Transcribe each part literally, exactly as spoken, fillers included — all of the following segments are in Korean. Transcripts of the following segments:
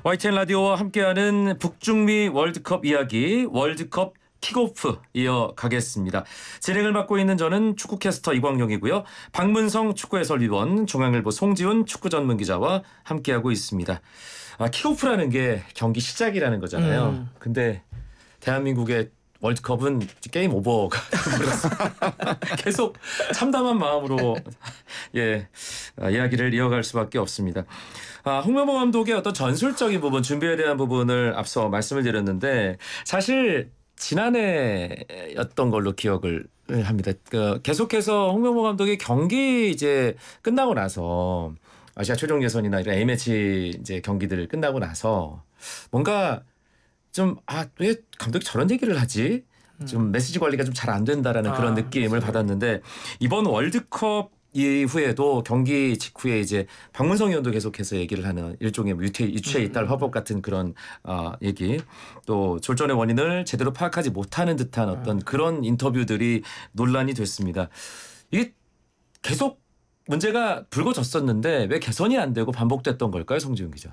와이티엔 라디오와 함께하는 북중미 월드컵 이야기 월드컵 킥오프 이어가겠습니다. 진행을 맡고 있는 저는 축구캐스터 이광용이고요. 박문성 축구 해설위원, 중앙일보 송지훈 축구 전문 기자와 함께하고 있습니다. 아, 킥오프라는 게 경기 시작이라는 거잖아요. 음. 근데 대한민국의 월드컵은 게임 오버가 되어버렸습니다. 계속 참담한 마음으로 예 아, 이야기를 이어갈 수밖에 없습니다. 아, 홍명보 감독의 어떤 전술적인 부분, 준비에 대한 부분을 앞서 말씀을 드렸는데 사실 지난해였던 걸로 기억을 합니다. 그 계속해서 홍명보 감독이 경기 이제 끝나고 나서 아시아 최종 예선이나 이런 A매치 이제 경기들 끝나고 나서 뭔가 좀 아, 왜 감독이 저런 얘기를 하지? 좀 메시지 관리가 좀 잘 안 된다라는 그런 아, 느낌을 그렇습니다. 받았는데 이번 월드컵 이후에도 경기 직후에 이제 박문성 의원도 계속해서 얘기를 하는 일종의 유체, 유체 이탈 화법 같은 그런 어, 얘기 또 졸전의 원인을 제대로 파악하지 못하는 듯한 어떤 그런 인터뷰들이 논란이 됐습니다. 이게 계속 문제가 불거졌었는데 왜 개선이 안 되고 반복됐던 걸까요, 송지훈 기자?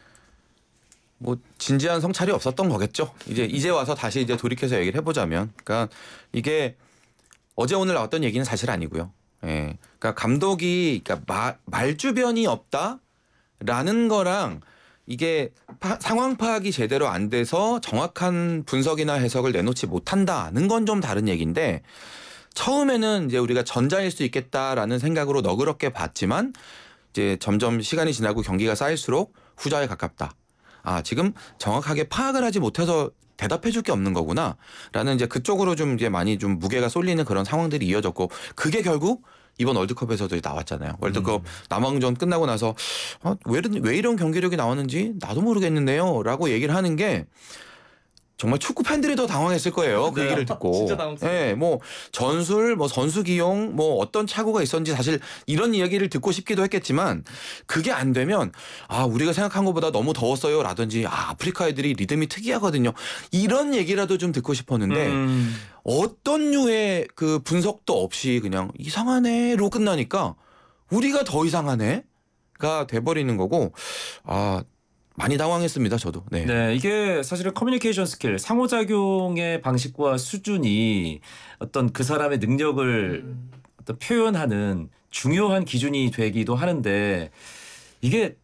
뭐 진지한 성찰이 없었던 거겠죠. 이제 이제 와서 다시 이제 돌이켜서 얘기를 해보자면, 그러니까 이게 어제 오늘 나왔던 얘기는 사실 아니고요. 예, 그러니까 감독이 그러니까 마, 말주변이 없다라는 거랑 이게 파, 상황 파악이 제대로 안 돼서 정확한 분석이나 해석을 내놓지 못한다는 건 좀 다른 얘기인데, 처음에는 이제 우리가 전자일 수 있겠다라는 생각으로 너그럽게 봤지만 이제 점점 시간이 지나고 경기가 쌓일수록 후자에 가깝다. 아, 지금 정확하게 파악을 하지 못해서 대답해 줄 게 없는 거구나 라는 이제 그쪽으로 좀 이제 많이 좀 무게가 쏠리는 그런 상황들이 이어졌고, 그게 결국 이번 월드컵에서도 나왔잖아요. 월드컵 음. 남왕전 끝나고 나서 어, 왜, 이런- 왜 이런 경기력이 나왔는지 나도 모르겠는데요 라고 얘기를 하는 게 정말 축구 팬들이 더 당황했을 거예요. 그 네. 얘기를 듣고. 진짜 당황스러워요. 예, 뭐 전술, 뭐 선수 기용, 뭐 어떤 착오가 있었는지 사실 이런 이야기를 듣고 싶기도 했겠지만, 그게 안 되면 아, 우리가 생각한 것보다 너무 더웠어요 라든지, 아, 아프리카 애들이 리듬이 특이하거든요, 이런 얘기라도 좀 듣고 싶었는데 음. 어떤 류의 그 분석도 없이 그냥 이상하네로 끝나니까 우리가 더 이상하네가 돼버리는 거고, 아, 많이 당황했습니다 저도. 네. 네, 이게 사실은 커뮤니케이션 스킬, 상호작용의 방식과 수준이 어떤 그 사람의 능력을 음. 어떤 표현하는 중요한 기준이 되기도 하는데, 이게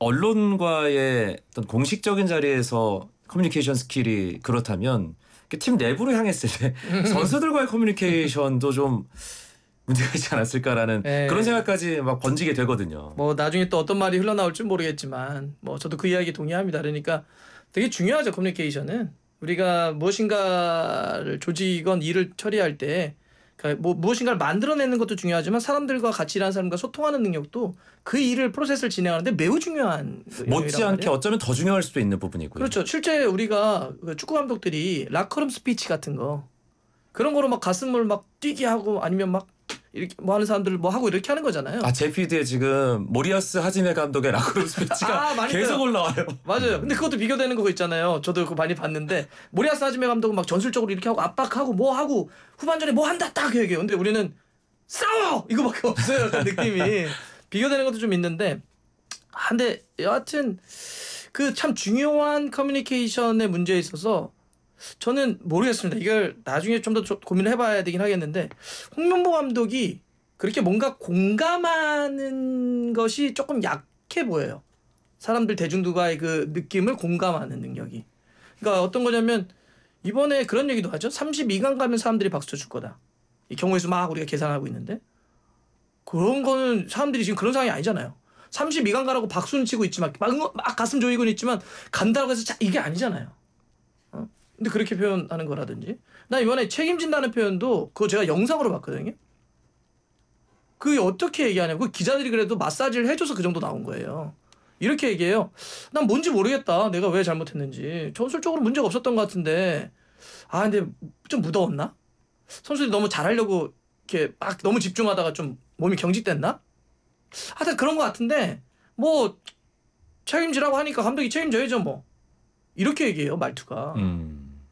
언론과의 어떤 공식적인 자리에서 커뮤니케이션 스킬이 그렇다면 팀 내부로 향했을 때 선수들과의 커뮤니케이션도 좀 문제가 있지 않았을까라는 네. 그런 생각까지 막 번지게 되거든요. 뭐 나중에 또 어떤 말이 흘러나올지 모르겠지만 뭐 저도 그 이야기 동의합니다. 그러니까 되게 중요하죠, 커뮤니케이션은. 우리가 무엇인가를 조직건 일을 처리할 때 그러니까 뭐 무엇인가를 만들어내는 것도 중요하지만 사람들과 같이 일하는 사람과 소통하는 능력도 그 일을 프로세스를 진행하는데 매우 중요한 못지않게 영역이란 어쩌면 더 중요할 수도 있는 부분이고요. 그렇죠. 실제 우리가 그 축구 감독들이 라커룸 스피치 같은 거 그런 거로 막 가슴을 막 뛰게 하고 아니면 막 이렇게 뭐 하는 사람들 뭐 하고 이렇게 하는 거잖아요. 아, 제 피드에 지금 모리아스 하지메 감독의 라크룸 스피치가 아, 많이 계속 떠요. 올라와요. 맞아요. 근데 그것도 비교되는 거 있잖아요. 저도 그거 많이 봤는데 모리아스 하지메 감독은 막 전술적으로 이렇게 하고 압박하고 뭐 하고 후반전에 뭐 한다 딱 얘기해요. 근데 우리는 싸워 이거밖에 없어요. 약간 느낌이 비교되는 것도 좀 있는데, 아, 근데 여하튼 그 참 중요한 커뮤니케이션의 문제에 있어서 저는 모르겠습니다. 이걸 나중에 좀 더 고민을 해봐야 되긴 하겠는데, 홍명보 감독이 그렇게 뭔가 공감하는 것이 조금 약해 보여요. 사람들 대중들과의 그 느낌을 공감하는 능력이. 그러니까 어떤 거냐면 이번에 그런 얘기도 하죠. 삼십이 강 가면 사람들이 박수 쳐줄 거다. 이 경우의 수 막 우리가 계산하고 있는데 그런 거는 사람들이 지금 그런 상황이 아니잖아요. 삼십이 강 가라고 박수는 치고 있지만 막, 응원- 막 가슴 조이고는 있지만 간다고 해서 자, 이게 아니잖아요. 어? 근데 그렇게 표현하는 거라든지, 나 이번에 책임진다는 표현도 그거 제가 영상으로 봤거든요. 그게 어떻게 얘기하냐면 그 기자들이 그래도 마사지를 해줘서 그 정도 나온 거예요. 이렇게 얘기해요. 난 뭔지 모르겠다. 내가 왜 잘못했는지. 전술적으로 문제가 없었던 것 같은데, 아 근데 좀 무더웠나? 선수들이 너무 잘하려고 이렇게 막 너무 집중하다가 좀 몸이 경직됐나? 하여튼 그런 것 같은데 뭐 책임지라고 하니까 감독이 책임져야죠 뭐. 이렇게 얘기해요 말투가. 음.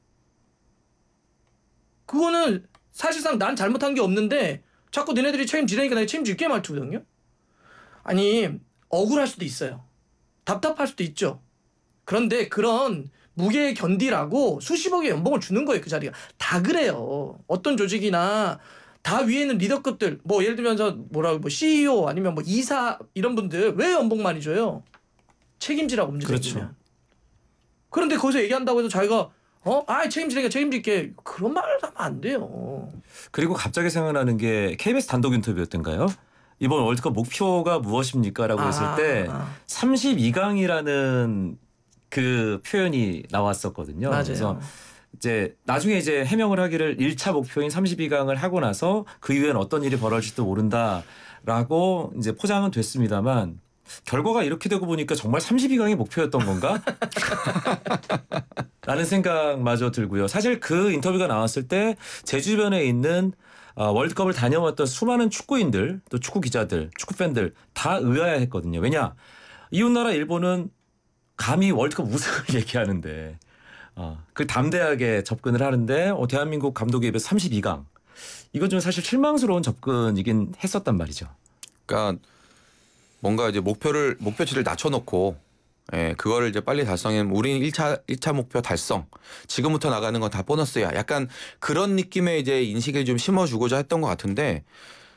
그거는 사실상 난 잘못한 게 없는데 자꾸 너네들이 책임지라니까 내가 책임질게 말투거든요. 아니 억울할 수도 있어요. 답답할 수도 있죠. 그런데 그런 무게 견디라고 수십억의 연봉을 주는 거예요. 그 자리가. 다 그래요. 어떤 조직이나 다 위에는 리더급들 뭐 예를 들면서 뭐라고 뭐 씨이오 아니면 뭐 이사 이런 분들 왜 연봉 많이 줘요? 책임지라고 문제 그렇죠. 생기면. 그런데 거기서 얘기한다고 해서 자기가 어? 아 책임지니까 책임질게. 그런 말을 하면 안 돼요. 그리고 갑자기 생각나는 게 케이비에스 단독 인터뷰였던가요? 이번 월드컵 목표가 무엇입니까?라고 했을 아, 때 아. 삼십이 강이라는 그 표현이 나왔었거든요. 맞아요. 그래서 이제 나중에 이제 해명을 하기를 일 차 목표인 삼십이 강을 하고 나서 그 이후에는 어떤 일이 벌어질지도 모른다라고 이제 포장은 됐습니다만 결과가 이렇게 되고 보니까 정말 삼십이 강이 목표였던 건가? 라는 생각마저 들고요. 사실 그 인터뷰가 나왔을 때 제 주변에 있는 어, 월드컵을 다녀왔던 수많은 축구인들 또 축구 기자들 축구 팬들 다 의아해했거든요. 왜냐 이웃나라 일본은 감히 월드컵 우승을 얘기하는데 어, 그 담대하게 접근을 하는데 어, 대한민국 감독에 비해 삼십이 강 이건 좀 사실 실망스러운 접근이긴 했었단 말이죠. 그러니까 뭔가 이제 목표를 목표치를 낮춰놓고 예, 그거를 이제 빨리 달성하면 우리는 일 차 일 차 목표 달성. 지금부터 나가는 건 다 보너스야. 약간 그런 느낌의 이제 인식을 좀 심어주고자 했던 것 같은데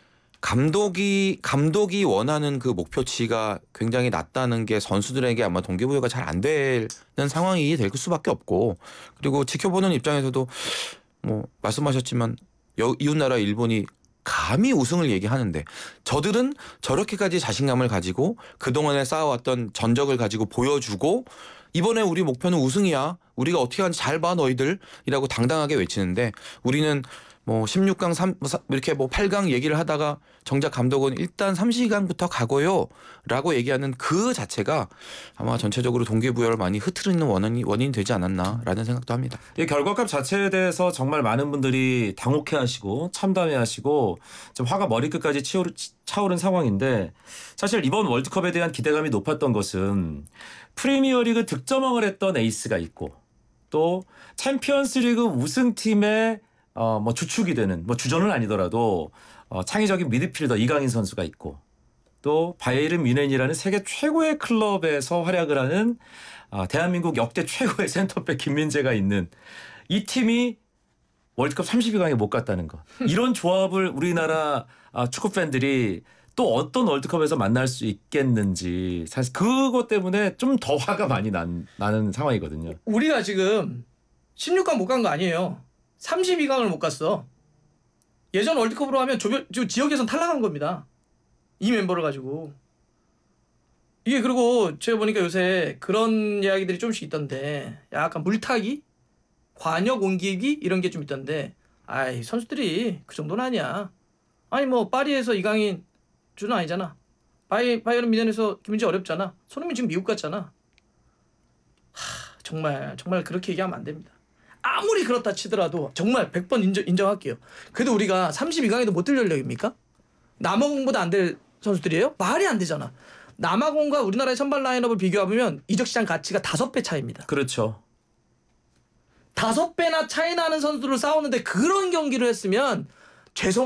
감독이 감독이 원하는 그 목표치가 굉장히 낮다는 게 선수들에게 아마 동기부여가 잘 안 되는 상황이 될 수밖에 없고 그리고 지켜보는 입장에서도 뭐 말씀하셨지만 여, 이웃나라 일본이 감히 우승을 얘기하는데 저들은 저렇게까지 자신감을 가지고 그동안에 쌓아왔던 전적을 가지고 보여주고 이번에 우리 목표는 우승이야. 우리가 어떻게 하는지 잘 봐 너희들이라고 당당하게 외치는데 우리는 뭐 십육 강 삼 이렇게 뭐 팔 강 얘기를 하다가 정작 감독은 일단 삼십 강부터 가고요 라고 얘기하는 그 자체가 아마 전체적으로 동기부여를 많이 흐트리는 원인이, 원인이 되지 않았나라는 생각도 합니다. 이 결과값 자체에 대해서 정말 많은 분들이 당혹해하시고 참담해하시고 좀 화가 머리끝까지 치오르, 차오른 상황인데 사실 이번 월드컵에 대한 기대감이 높았던 것은 프리미어리그 득점왕을 했던 에이스가 있고 또 챔피언스리그 우승팀의 어, 뭐 주축이 되는 뭐 주전은 아니더라도 어, 창의적인 미드필더 이강인 선수가 있고 또 바이에른 뮌헨이라는 세계 최고의 클럽에서 활약을 하는 어, 대한민국 역대 최고의 센터백 김민재가 있는 이 팀이 월드컵 삼십이 강에 못 갔다는 것. 이런 조합을 우리나라 아, 축구 팬들이 또 어떤 월드컵에서 만날 수 있겠는지 사실 그것 때문에 좀 더 화가 많이 난, 나는 상황이거든요. 우리가 지금 십육 강 못 간 거 아니에요. 삼십이 강을 못 갔어. 예전 월드컵으로 하면 조별, 지역에선 탈락한 겁니다. 이 멤버를 가지고. 이게 그리고 제가 보니까 요새 그런 이야기들이 좀씩 있던데 약간 물타기? 관역 옮기기? 이런 게 좀 있던데 아이 선수들이 그 정도는 아니야. 아니 뭐 파리에서 이강인 주는 아니잖아. 바이, 바이에른 뮌헨에서 김민재 어렵잖아. 손흥민 지금 미국 갔잖아. 하, 정말 정말 그렇게 얘기하면 안 됩니다. 아무리 그렇다 치더라도 정말 백 번 인정, 인정할게요. 그래도 우리가 삼십이 강에도 못 들 전력입니까? 남아공보다 안 될 선수들이에요? 말이 안 되잖아. 남아공과 우리나라의 선발 라인업을 비교해보면 이적 시장 가치가 다섯 배 차이입니다. 그렇죠. 다섯 배나 차이 나는 선수들을 싸우는데 그런 경기를 했으면 죄송